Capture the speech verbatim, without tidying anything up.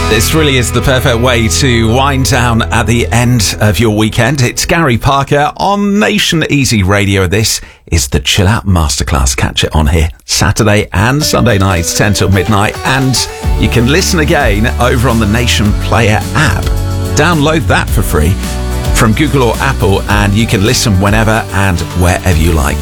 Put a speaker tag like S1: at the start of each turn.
S1: This really is the perfect way to wind down at the end of your weekend. It's Gary Parker on Nation Easy Radio. This is the Chill Out Masterclass. Catch it on here Saturday and Sunday nights, ten till midnight. And you can listen again over on the Nation Player app. Download that for free from Google or Apple, and you can listen whenever and wherever you like.